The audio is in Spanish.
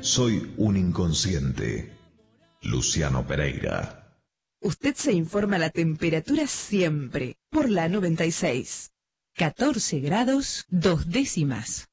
Soy un inconsciente. Luciano Pereira. Usted se informa la temperatura siempre por la 96. 14 grados 2 décimas.